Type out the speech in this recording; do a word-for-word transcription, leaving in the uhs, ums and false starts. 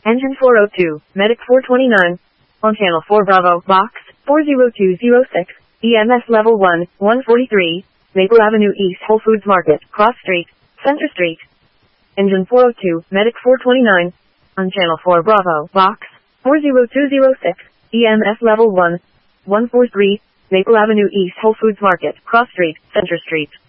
Engine four oh two, Medic four twenty-nine. On channel four Bravo, box, four oh two oh six, E M S level one, one forty-three, Maple Avenue East Whole Foods Market, Cross Street, Center Street. Engine four oh two, Medic four twenty-nine. On channel four Bravo, box, four oh two oh six, E M S level one, one forty-three, Maple Avenue East Whole Foods Market, Cross Street, Center Street.